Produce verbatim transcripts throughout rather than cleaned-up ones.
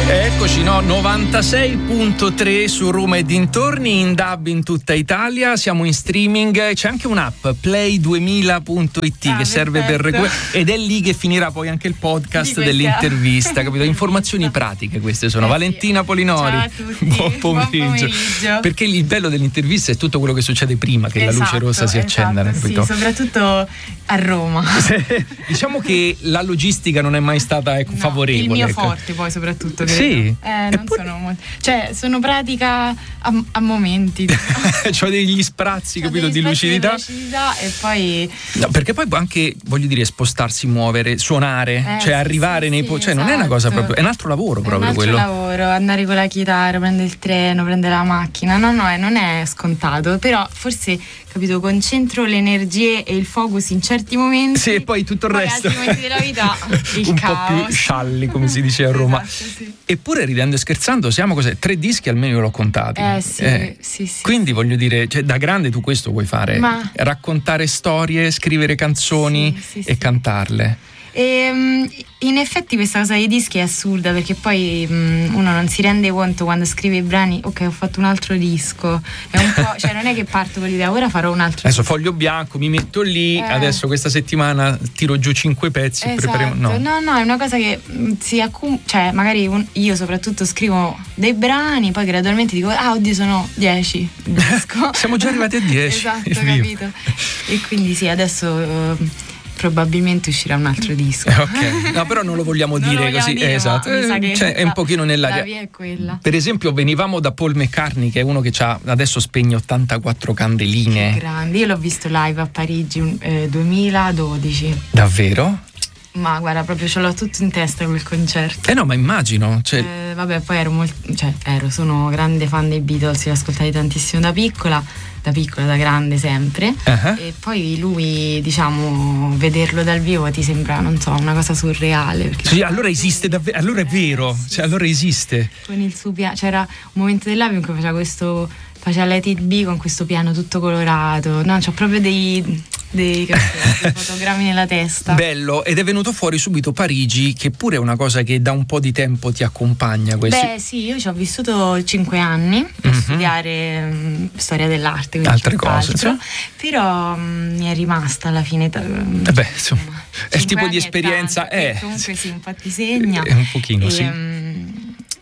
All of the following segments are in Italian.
Eccoci, no, novantasei virgola tre su Roma e dintorni, in D A B in tutta Italia, siamo in streaming, c'è anche un'app play duemila punto it ah, che serve per recuperare, ed è lì che finirà poi anche il podcast dell'intervista, capito? Informazioni pratiche queste sono. Eh, Valentina Polinori, ciao a tutti. buon pomeriggio. Buon pomeriggio. Perché il bello dell'intervista è tutto quello che succede prima che esatto, la luce rossa si accenda, esatto, capito? Sì, soprattutto a Roma. Diciamo che la logistica non è mai stata ecco, no, favorevole. Il mio ecco. forte poi soprattutto. Credo. Sì. Eh, non poi... sono molto... Cioè, sono pratica a, a momenti. C'ho degli sprazzi, C'ho capito, degli di sprazzi lucidità. di lucidità e poi... No, perché poi anche, voglio dire, spostarsi, muovere, suonare, eh, cioè sì, arrivare sì, nei sì, po- cioè esatto. non è una cosa proprio, è un altro lavoro proprio è un altro quello. lavoro, andare con la chitarra, prendere il treno, prendere la macchina, no no, eh, non è scontato, però forse, capito, concentro le energie e il focus in certi momenti. Sì, e poi tutto il poi resto. altri momenti della vita il un caos. po' più scialli, come si dice a Roma. Esatto, sì. Eppure, ridendo e scherzando, siamo cos'è? Tre dischi almeno io l'ho contati. Eh sì, eh. sì, sì. Quindi voglio dire, cioè, da grande tu questo vuoi fare? Ma... raccontare storie, scrivere canzoni sì, sì, e sì. cantarle. E, in effetti questa cosa dei dischi è assurda, perché poi um, uno non si rende conto quando scrive i brani, ok, ho fatto un altro disco, è un po', cioè non è che parto con l'idea ora farò un altro adesso disco. foglio bianco, mi metto lì, eh. adesso questa settimana tiro giù cinque pezzi, esatto. prepariamo. No. no no è una cosa che mh, si accumula, cioè magari un, io soprattutto scrivo dei brani, poi gradualmente dico ah oddio sono dieci disco. Siamo già arrivati a dieci. Esatto, capito. E quindi sì, adesso uh, probabilmente uscirà un altro disco. Ok, no, però non lo vogliamo non dire lo vogliamo così. dire, esatto, ma mi sa che cioè, è un pochino nell'aria. La via è quella. Per esempio, venivamo da Paul McCartney, che è uno che c'ha, adesso spegne ottantaquattro candeline. Che grande, io l'ho visto live a Parigi eh, duemiladodici. Davvero? Ma guarda, proprio ce l'ho tutto in testa quel concerto. Eh no, ma immagino. Cioè... Eh, vabbè, poi ero molto. Cioè, ero, sono grande fan dei Beatles, li ho ascoltati tantissimo da piccola, da piccola, da grande sempre. Uh-huh. E poi lui, diciamo, vederlo dal vivo ti sembra, non so, una cosa surreale. Sì, allora esiste davvero, allora è vero, eh, sì, cioè allora esiste. Con il suo piano, c'era un momento del live in cui faceva questo. Faceva Let It Be con questo piano tutto colorato. No, c'ho proprio dei. Dei, dei fotogrammi nella testa. Bello, ed è venuto fuori subito Parigi, che pure è una cosa che da un po' di tempo ti accompagna. Questo. Beh sì, io ci ho vissuto cinque anni per mm-hmm. studiare um, storia dell'arte, altre cose, sì. Però um, mi è rimasta alla fine. Um, eh beh, insomma, è il tipo di esperienza è è, comunque sì, infatti segna. È un pochino, e, sì. Um,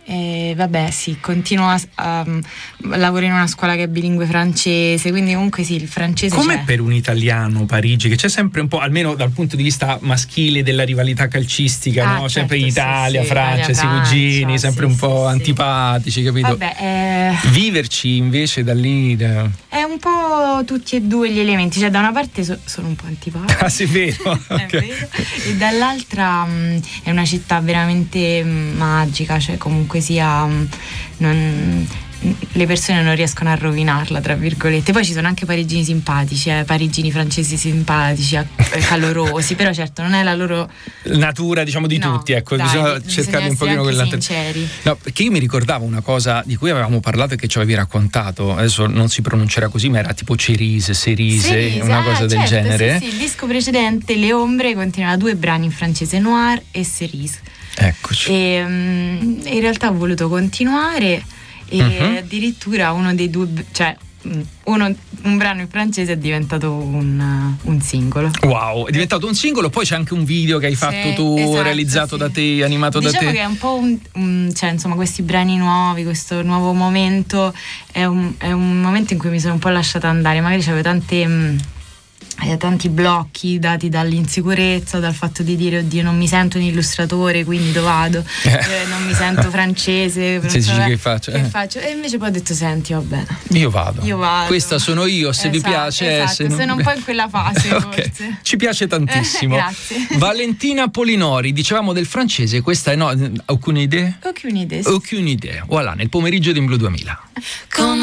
E vabbè sì, continuo a, a, a lavoro in una scuola che è bilingue francese, quindi comunque sì, il francese come c'è. Per un italiano Parigi, che c'è sempre un po', almeno dal punto di vista maschile, della rivalità calcistica, ah, no? Certo, sempre sì, Italia, sì, Francia, Italia, i cugini, Francia, sempre sì, un po' sì, antipatici, capito? Vabbè, eh... viverci invece da lì da... è un po' tutti e due gli elementi, cioè da una parte so, sono un po' antipatici. Ah, sì, vero. È Okay. vero. E dall'altra mh, è una città veramente mh, magica, cioè comunque sia mh, non, le persone non riescono a rovinarla, tra virgolette. Poi ci sono anche parigini simpatici, eh, parigini francesi simpatici, eh, calorosi, però certo non è la loro natura, diciamo, di no, tutti, ecco, dai, bisogna bisogna cercare un pochino quella sinceri. No, perché io mi ricordavo una cosa di cui avevamo parlato e che ci avevi raccontato, adesso non si pronuncerà così, ma era tipo Cerise, Cerise, Cerise, una ah, cosa certo, del genere. Sì, sì, il disco precedente, Le Ombre, conteneva due brani in francese, Noir e Cerise. Eccoci. E um, in realtà ho voluto continuare e uh-huh. addirittura uno dei due, cioè uno, un brano in francese è diventato un, un singolo. Wow, è diventato un singolo, poi c'è anche un video che hai fatto sì, tu, esatto, realizzato sì. da te, animato diciamo da te. Diciamo che è un po' un, un cioè insomma questi brani nuovi, questo nuovo momento è un, è un momento in cui mi sono un po' lasciata andare, magari c'avevo tante mh, tanti blocchi dati dall'insicurezza, dal fatto di dire oddio non mi sento un illustratore quindi dove vado, eh, non mi sento francese, non so, che, faccio, che eh. faccio e invece poi ho detto senti va bene, io vado, io vado. Questa sono io, se esatto, vi piace esatto. se non... sono un po' in quella fase okay. forse. Ci piace tantissimo. Grazie. Valentina Polinori, dicevamo del francese, questa è no, aucune idee? Aucune idee. Aucune idee. Voilà, nel pomeriggio di Blu duemila. Come